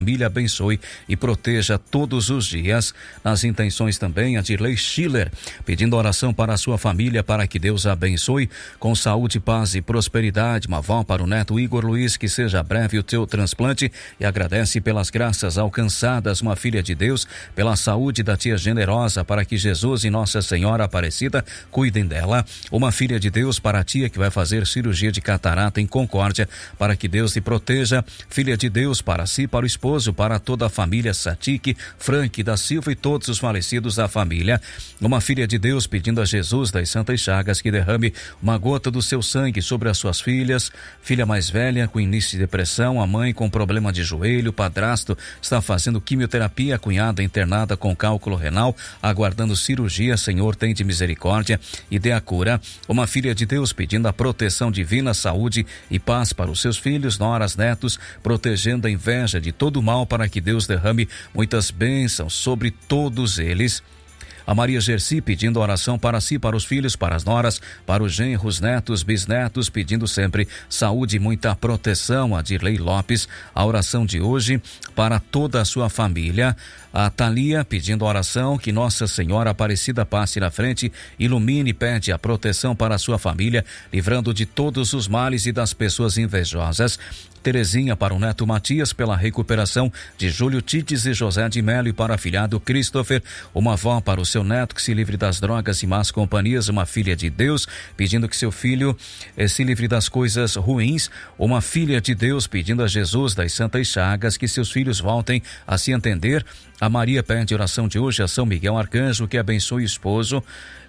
família abençoe e proteja todos os dias. Nas intenções também, a Dirley Schiller, pedindo oração para a sua família, para que Deus a abençoe com saúde, paz e prosperidade. Uma avó para o neto Igor Luiz, que seja breve o teu transplante, e agradece pelas graças alcançadas. Uma filha de Deus, pela saúde da tia Generosa, para que Jesus e Nossa Senhora Aparecida cuidem dela. Uma filha de Deus para a tia que vai fazer cirurgia de catarata em Concórdia, para que Deus te proteja. Filha de Deus para si, para o esposo, para toda a família Satique, Frank da Silva e todos os falecidos da família. Uma filha de Deus pedindo a Jesus das Santas Chagas que derrame uma gota do seu sangue sobre as suas filhas. Filha mais velha com início de depressão, a mãe com problema de joelho, o padrasto está fazendo quimioterapia, a cunhada internada com cálculo renal, aguardando cirurgia. Senhor, tem de misericórdia e dê a cura. Uma filha de Deus pedindo a proteção divina, saúde e paz para os seus filhos, noras, netos, protegendo a inveja de todo mal, para que Deus derrame muitas bênçãos sobre todos eles. A Maria Gersi pedindo oração para si, para os filhos, para as noras, para os genros, netos, bisnetos, pedindo sempre saúde e muita proteção. A Dirley Lopes, a oração de hoje para toda a sua família. A Thalia pedindo oração que Nossa Senhora Aparecida passe na frente, ilumine e pede a proteção para a sua família, livrando de todos os males e das pessoas invejosas. Terezinha para o neto Matias, pela recuperação de Júlio Tites e José de Melo, e para o afilhado Christopher. Uma avó para o seu neto que se livre das drogas e más companhias. Uma filha de Deus pedindo que seu filho se livre das coisas ruins. Uma filha de Deus pedindo a Jesus das Santas Chagas que seus filhos voltem a se entender. A Maria pede oração de hoje a São Miguel Arcanjo que abençoe o esposo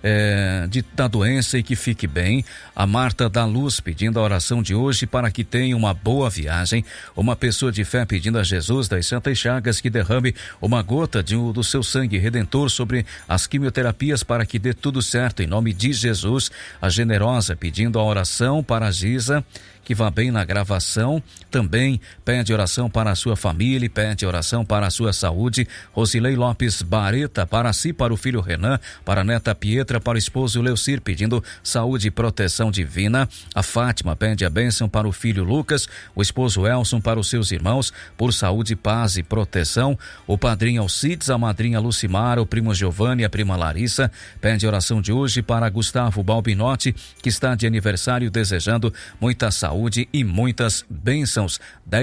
da doença e que fique bem. A Marta da Luz pedindo a oração de hoje para que tenha uma boa viagem. Uma pessoa de fé pedindo a Jesus das Santas Chagas que derrame uma gota do seu sangue redentor sobre as quimioterapias, para que dê tudo certo em nome de Jesus. A Generosa pedindo a oração para a Giza, que vá bem na gravação. Também pede oração para a sua família e pede oração para a sua saúde. Rosilei Lopes Bareta, para si, para o filho Renan, para a neta Pietra, para o esposo Leucir, pedindo saúde e proteção divina. A Fátima pede a bênção para o filho Lucas, o esposo Elson, para os seus irmãos, por saúde, paz e proteção. O padrinho Alcides, a madrinha Lucimara, o primo Giovanni e a prima Larissa pede oração de hoje para Gustavo Balbinotti, que está de aniversário, desejando muita saúde e muitas bênçãos.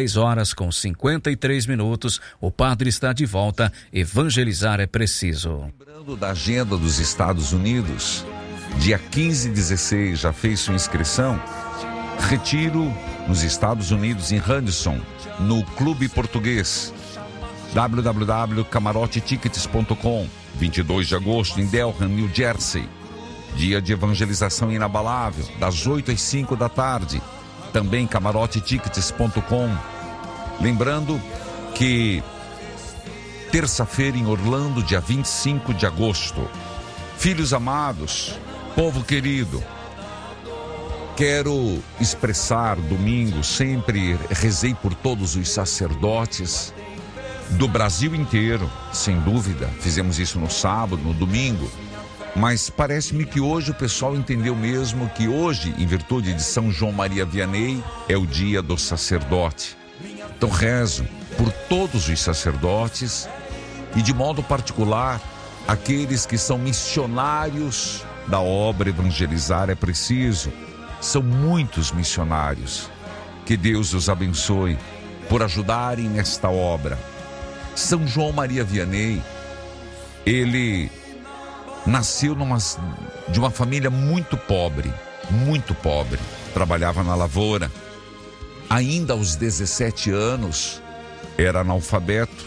10h53. O padre está de volta. Evangelizar é preciso. Lembrando da agenda dos Estados Unidos, dia 15 e 16, já fez sua inscrição? Retiro nos Estados Unidos, em Henderson, no Clube Português. www.camarotetickets.com. 22 de agosto, em Delham, New Jersey. Dia de evangelização inabalável, das 8 às 5 da tarde. Também camarotetickets.com. Lembrando que terça-feira em Orlando, dia 25 de agosto. Filhos amados, povo querido, quero expressar domingo, sempre rezei por todos os sacerdotes do Brasil inteiro, sem dúvida. Fizemos isso no sábado, no domingo. Mas parece-me que hoje o pessoal entendeu mesmo que hoje, em virtude de São João Maria Vianney, é o dia do sacerdote. Então rezo por todos os sacerdotes e, de modo particular, aqueles que são missionários da obra Evangelizar é Preciso. São muitos missionários. Que Deus os abençoe por ajudarem nesta obra. São João Maria Vianney, ele nasceu de uma família muito pobre, trabalhava na lavoura. Ainda aos 17 anos era analfabeto,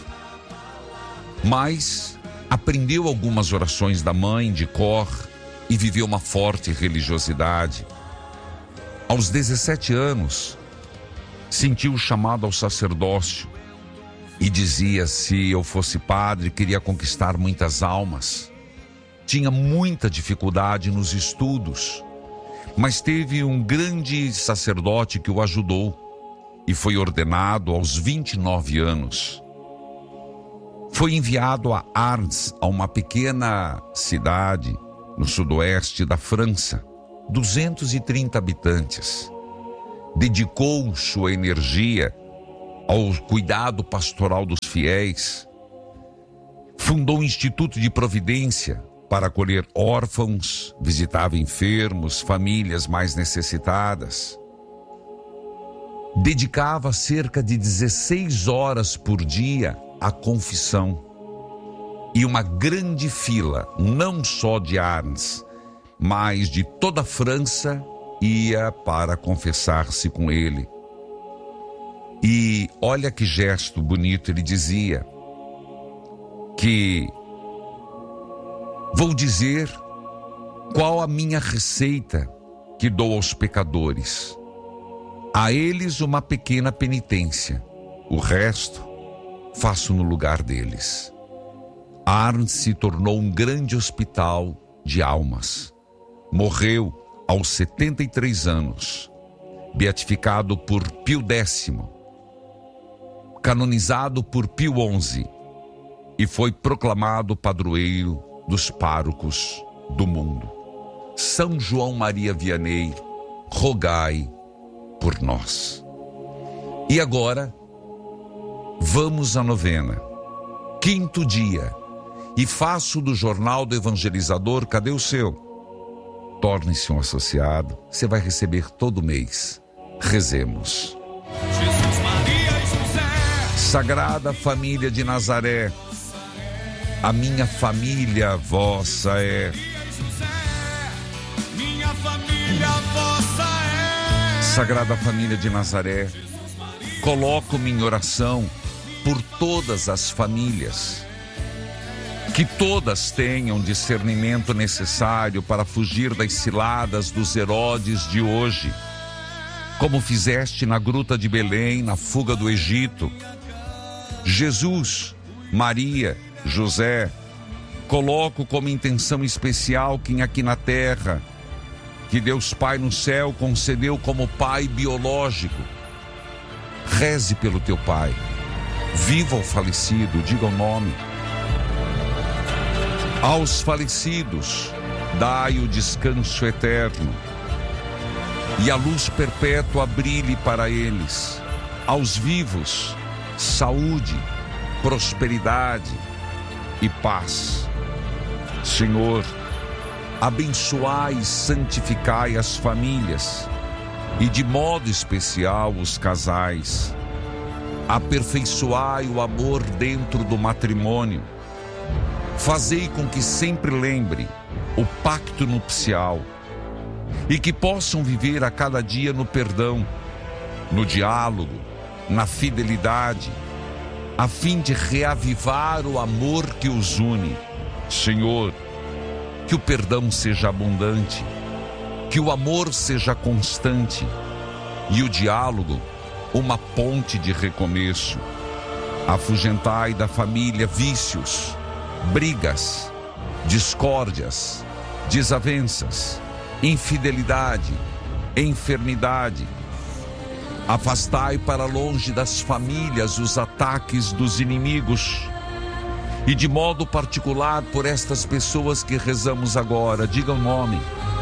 mas aprendeu algumas orações da mãe de cor e viveu uma forte religiosidade. Aos 17 anos sentiu o chamado ao sacerdócio e dizia: se eu fosse padre, queria conquistar muitas almas. Tinha muita dificuldade nos estudos, mas teve um grande sacerdote que o ajudou e foi ordenado aos 29 anos. Foi enviado a Arles, a uma pequena cidade no sudoeste da França, 230 habitantes. Dedicou sua energia ao cuidado pastoral dos fiéis. Fundou o Instituto de Providência para acolher órfãos, visitava enfermos, famílias mais necessitadas. Dedicava cerca de 16 horas por dia à confissão. E uma grande fila, não só de Arns, mas de toda a França, ia para confessar-se com ele. E olha que gesto bonito, ele dizia que vou dizer qual a minha receita que dou aos pecadores. A eles uma pequena penitência, o resto faço no lugar deles. Arns se tornou um grande hospital de almas. Morreu aos 73 anos, beatificado por Pio X, canonizado por Pio XI e foi proclamado padroeiro dos párocos do mundo. São João Maria Vianney, rogai por nós. E agora, vamos à novena, 5º dia, e faço do Jornal do Evangelizador, cadê o seu? Torne-se um associado, você vai receber todo mês. Rezemos. Jesus, Maria e José. Sagrada Família de Nazaré, a minha família vossa é. Minha família vossa é. Sagrada Família de Nazaré, coloco-me em oração por todas as famílias. Que todas tenham discernimento necessário para fugir das ciladas dos Herodes de hoje, como fizeste na gruta de Belém, na fuga do Egito. Jesus, Maria, José, coloco como intenção especial quem aqui na terra, que Deus Pai no céu concedeu como pai biológico. Reze pelo teu pai. Viva o falecido, diga o nome. Aos falecidos, dai o descanso eterno, e a luz perpétua brilhe para eles. Aos vivos, saúde, prosperidade e paz. Senhor, abençoai e santificai as famílias, e de modo especial os casais. Aperfeiçoai o amor dentro do matrimônio. Fazei com que sempre lembre o pacto nupcial e que possam viver a cada dia no perdão, no diálogo, na fidelidade, a fim de reavivar o amor que os une. Senhor, que o perdão seja abundante, que o amor seja constante e o diálogo uma ponte de recomeço. Afugentai da família vícios, brigas, discórdias, desavenças, infidelidade, enfermidade. Afastai para longe das famílias os ataques dos inimigos, e de modo particular por estas pessoas que rezamos agora. Diga o nome.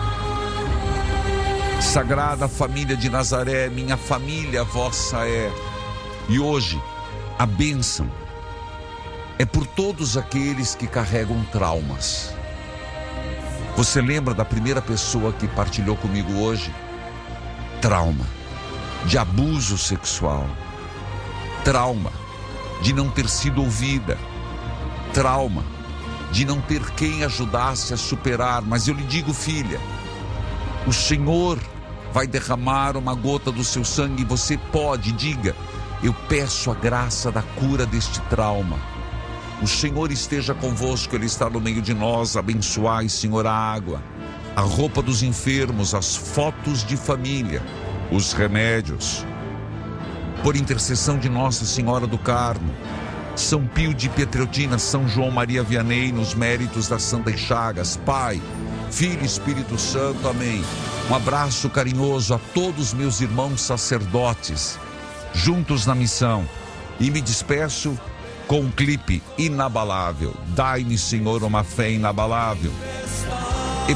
Sagrada Família de Nazaré, minha família vossa é. E hoje a bênção é por todos aqueles que carregam traumas. Você lembra da primeira pessoa que partilhou comigo hoje? Trauma de abuso sexual, trauma de não ter sido ouvida, trauma de não ter quem ajudasse a superar. Mas eu lhe digo, filha, o Senhor vai derramar uma gota do seu sangue e você pode, diga, eu peço a graça da cura deste trauma. O Senhor esteja convosco, Ele está no meio de nós. Abençoai, Senhor, a água, a roupa dos enfermos, as fotos de família, os remédios. Por intercessão de Nossa Senhora do Carmo, São Pio de Pietrelcina, São João Maria Vianney, nos méritos das Santas Chagas, Pai, Filho e Espírito Santo, amém. Um abraço carinhoso a todos meus irmãos sacerdotes, juntos na missão. E me despeço com um clipe inabalável. Dai-me, Senhor, uma fé inabalável.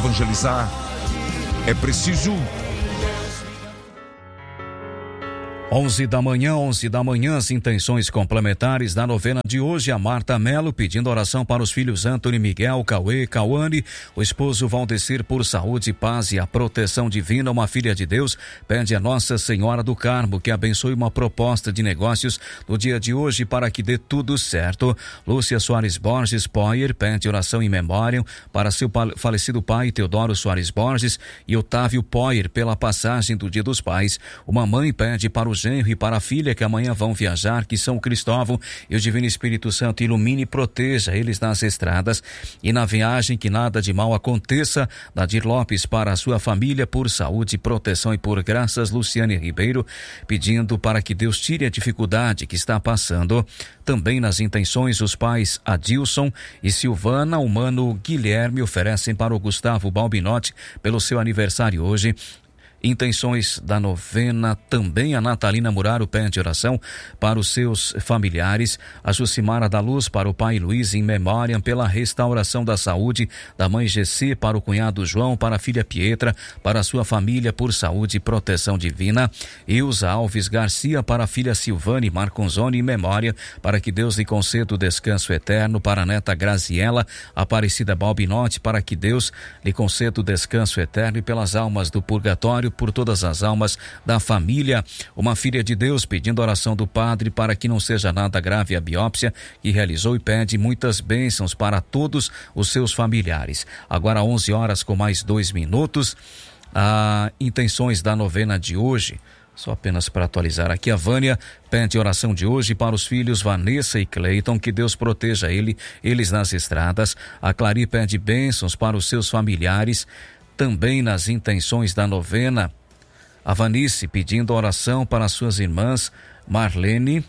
Evangelizar é preciso. 11 da manhã, as intenções complementares da novena de hoje. A Marta Melo pedindo oração para os filhos Antônio, Miguel, Cauê, Cauane, o esposo Valdecir por saúde, paz e a proteção divina. Uma filha de Deus pede a Nossa Senhora do Carmo que abençoe uma proposta de negócios no dia de hoje para que dê tudo certo. Lúcia Soares Borges Poyer pede oração em memória para seu falecido pai Teodoro Soares Borges e Otávio Poyer pela passagem do Dia dos Pais. Uma mãe pede para o genro e para a filha que amanhã vão viajar, que São Cristóvão e o Divino Espírito Santo ilumine e proteja eles nas estradas e na viagem, que nada de mal aconteça. Nadir Lopes para a sua família por saúde, proteção e por graças. Luciane Ribeiro pedindo para que Deus tire a dificuldade que está passando. Também nas intenções, os pais Adilson e Silvana, o mano Guilherme oferecem para o Gustavo Balbinotti pelo seu aniversário hoje. Intenções da novena também, a Natalina Muraro pede oração para os seus familiares, a Jucimara da Luz para o pai Luiz em memória pela restauração da saúde da mãe Gessi, para o cunhado João, para a filha Pietra, para a sua família por saúde e proteção divina. Ilza Alves Garcia para a filha Silvane Marconzoni em memória para que Deus lhe conceda o descanso eterno, para a neta Graziela Aparecida Balbinotti para que Deus lhe conceda o descanso eterno e pelas almas do purgatório, por todas as almas da família. Uma filha de Deus pedindo oração do padre para que não seja nada grave a biópsia que realizou e pede muitas bênçãos para todos os seus familiares. Agora 11 horas com mais 2 minutos. Intenções da novena de hoje. Só apenas para atualizar aqui, a Vânia pede oração de hoje para os filhos Vanessa e Cleiton, que Deus proteja eles nas estradas. A Clary pede bênçãos para os seus familiares. Também nas intenções da novena, a Vanice pedindo oração para suas irmãs Marli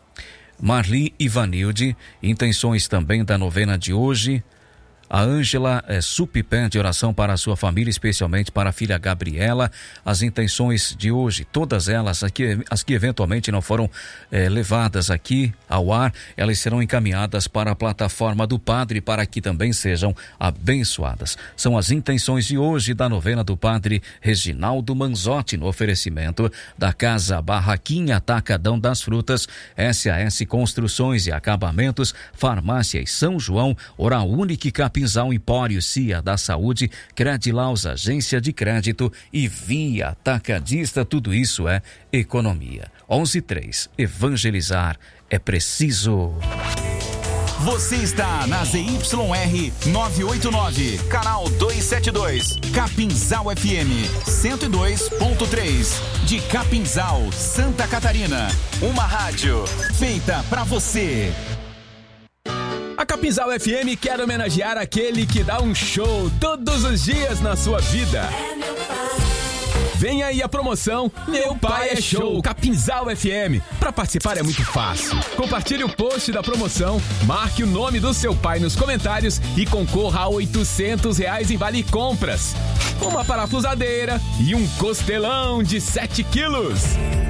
e Vanilde. Intenções também da novena de hoje, a Ângela Supi pede oração para a sua família, especialmente para a filha Gabriela. As intenções de hoje, todas elas aqui, as que eventualmente não foram levadas aqui ao ar, elas serão encaminhadas para a plataforma do Padre para que também sejam abençoadas. São as intenções de hoje da novena do Padre Reginaldo Manzotti, no oferecimento da Casa Barraquinha Atacadão das Frutas, SAS Construções e Acabamentos, Farmácia São João, Oral Unique Capinzal, Empório Cia da Saúde, Credilaus Agência de Crédito e Via Atacadista. Tudo isso é economia. 11:03. Evangelizar é preciso. Você está na ZYR 989, canal 272, Capinzal FM 102.3, de Capinzal, Santa Catarina. Uma rádio feita pra você. A Capinzal FM quer homenagear aquele que dá um show todos os dias na sua vida. Vem aí a promoção Meu Pai é Show Capinzal FM. Para participar é muito fácil. Compartilhe o post da promoção, marque o nome do seu pai nos comentários e concorra a R$800 em vale compras, uma parafusadeira e um costelão de 7 quilos.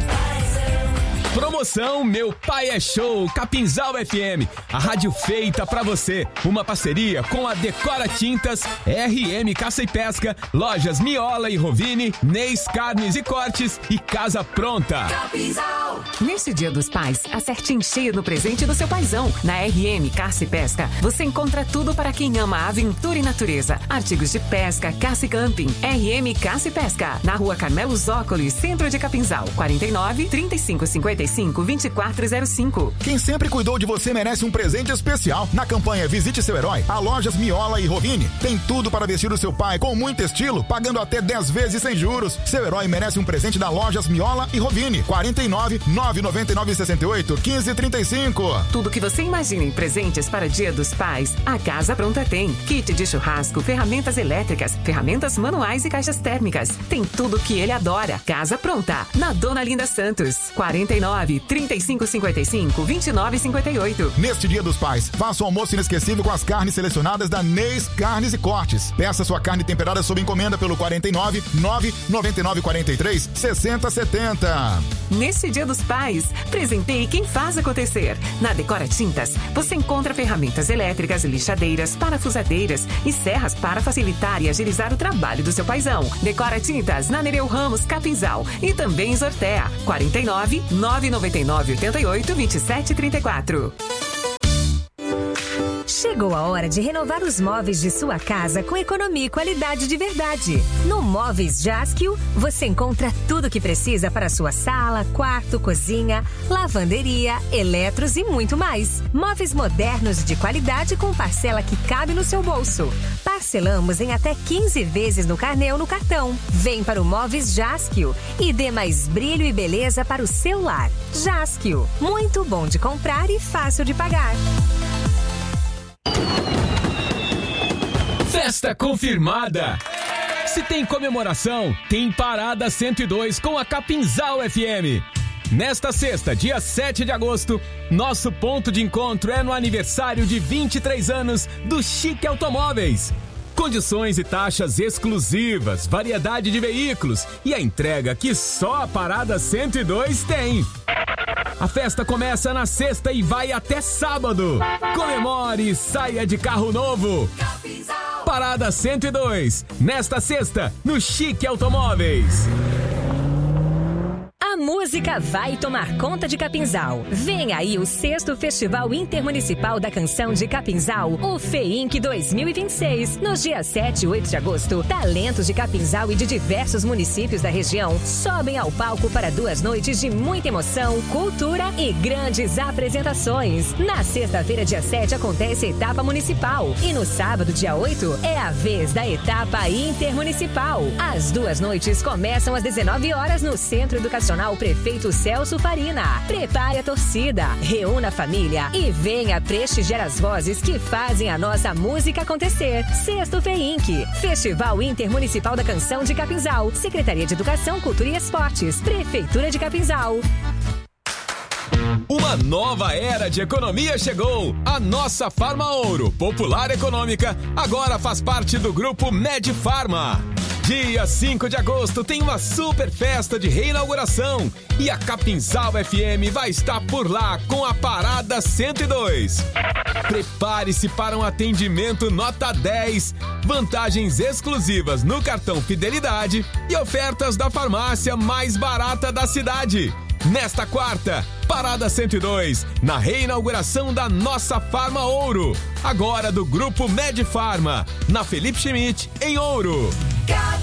Promoção Meu Pai é Show Capinzal FM, a rádio feita pra você. Uma parceria com a Decora Tintas, RM Caça e Pesca, Lojas Miola e Rovini, Neis Carnes e Cortes e Casa Pronta. Capinzal. Neste Dia dos Pais, acerte em cheio no presente do seu paizão. Na RM Caça e Pesca, você encontra tudo para quem ama aventura e natureza. Artigos de pesca, caça e camping. RM Caça e Pesca, na Rua Carmelo Zócoli, centro de Capinzal, 49 35 50 2405. Quem sempre cuidou de você merece um presente especial. Na campanha Visite Seu Herói, a Lojas Miola e Rovini tem tudo para vestir o seu pai com muito estilo, pagando até 10 vezes sem juros. Seu herói merece um presente da Lojas Miola e Rovini. 49 999 68 15 35. Tudo que você imagina em presentes para Dia dos Pais, a Casa Pronta tem. Kit de churrasco, ferramentas elétricas, ferramentas manuais e caixas térmicas. Tem tudo que ele adora. Casa Pronta, na Dona Linda Santos, 49 93555-2958. Neste Dia dos Pais, faça um almoço inesquecível com as carnes selecionadas da Neis Carnes e Cortes. Peça sua carne temperada sob encomenda pelo 49 999 43 60 70. Neste Dia dos Pais, presenteie quem faz acontecer. Na Decora Tintas, você encontra ferramentas elétricas, lixadeiras, parafusadeiras e serras para facilitar e agilizar o trabalho do seu paizão. Decora Tintas na Nereu Ramos, Capinzal e também em Sortea. 49 999 88 27 34. Chegou a hora de renovar os móveis de sua casa com economia e qualidade de verdade. No Móveis Jaskio, você encontra tudo o que precisa para sua sala, quarto, cozinha, lavanderia, eletros e muito mais. Móveis modernos de qualidade com parcela que cabe no seu bolso. Parcelamos em até 15 vezes no carnê ou no cartão. Vem para o Móveis Jaskio e dê mais brilho e beleza para o seu lar. Jaskio, muito bom de comprar e fácil de pagar. Festa confirmada! Se tem comemoração, tem Parada 102 com a Capinzal FM. Nesta sexta, dia 7 de agosto, nosso ponto de encontro é no aniversário de 23 anos do Chique Automóveis. Condições e taxas exclusivas, variedade de veículos e a entrega que só a Parada 102 tem. A festa começa na sexta e vai até sábado. Comemore e saia de carro novo. Parada 102, nesta sexta, no Chique Automóveis. A música vai tomar conta de Capinzal. Vem aí o 6º Festival Intermunicipal da Canção de Capinzal, o FEINC 2026. Nos dias 7 e 8 de agosto, talentos de Capinzal e de diversos municípios da região sobem ao palco para 2 noites de muita emoção, cultura e grandes apresentações. Na sexta-feira, dia 7, acontece a etapa municipal. E no sábado, dia 8, é a vez da etapa intermunicipal. As 2 noites começam às 19 horas no Centro Educacional Prefeito Celso Farina. Prepare a torcida, reúna a família e venha prestigiar as vozes que fazem a nossa música acontecer. 6º FEINC, Festival Intermunicipal da Canção de Capinzal, Secretaria de Educação, Cultura e Esportes, Prefeitura de Capinzal. Uma nova era de economia chegou. A nossa Farma Ouro, popular econômica, agora faz parte do grupo Medfarma. Dia 5 de agosto tem uma super festa de reinauguração e a Capinzal FM vai estar por lá com a Parada 102. Prepare-se para um atendimento nota 10, vantagens exclusivas no cartão Fidelidade e ofertas da farmácia mais barata da cidade. Nesta quarta, Parada 102, na reinauguração da nossa Farma Ouro, agora do Grupo Medfarma, na Felipe Schmidt, em Ouro.